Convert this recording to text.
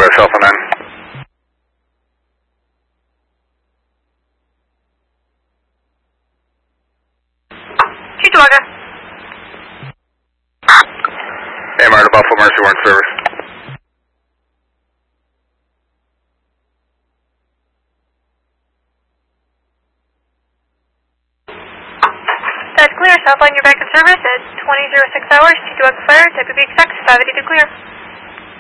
clear, cell phone 9. Cheektowaga. AMR to Buffalo, Mercy Warrant Service. That's clear. Southline, you're back in service at 20:06 hours. Cheektowaga Fire, Type of expect 582 clear.